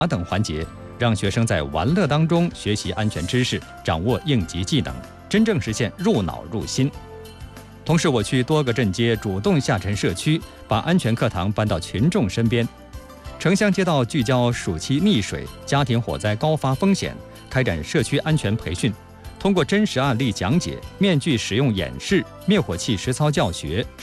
等环节，让学生在玩乐当中学习安全知识，掌握应急技能，真正实现入脑入心。同时，我去多个镇街主动下沉社区，把安全课堂搬到群众身边。城乡街道聚焦暑期溺水、家庭火灾高发风险，开展社区安全培训，通过真实案例讲解、面具使用演示、灭火器实操教学。